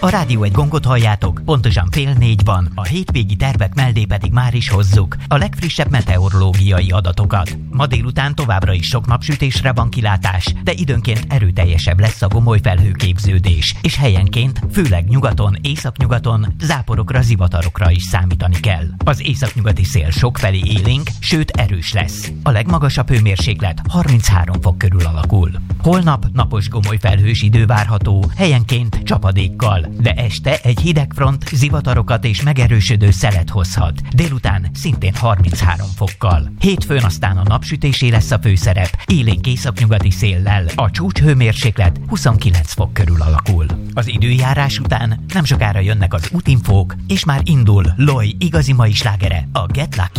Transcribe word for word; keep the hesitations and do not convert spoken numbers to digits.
A rádió egy gongot halljátok, pontosan fél négy van, a hétvégi tervek mellé pedig már is hozzuk a legfrissebb meteorológiai adatokat. Ma délután továbbra is sok napsütésre van kilátás, de időnként erőteljesebb lesz a gomoly felhőképződés, és helyenként, főleg nyugaton, északnyugaton záporokra, zivatarokra is számítani kell. Az északnyugati szél sokfelé élénk, sőt erős lesz. A legmagasabb hőmérséklet harminchárom fok körül alakul. Holnap napos gomoly felhős idő várható, helyenként csapadékkal, de este egy hideg front zivatarokat és megerősödő szelet hozhat. Délután szintén harminchárom fokkal. Hétfőn aztán a napsütésé lesz a főszerep, élénk északnyugati széllel. A csúcs hőmérséklet huszonkilenc fok körül alakul. Az időjárás után nem sokára jönnek az útinfók, és már indul Loj igazi mai slágere, a Get Lucky.